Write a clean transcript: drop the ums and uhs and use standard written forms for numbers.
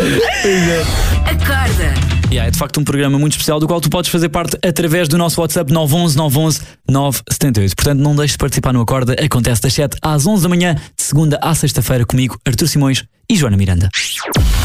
Acorda. É de facto um programa muito especial do qual tu podes fazer parte através do nosso WhatsApp 911 911 978. Portanto, não deixes de participar no Acorda. Acontece das 7 às 11 da manhã, de segunda à sexta-feira, comigo, Artur Simões e Joana Miranda.